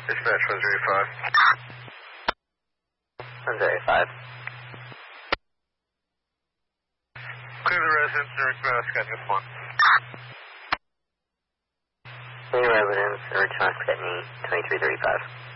Dispatch 135. 135. Clear the residence and Richmond Scotney 1. Clear residence and Richmond Scotney 2335.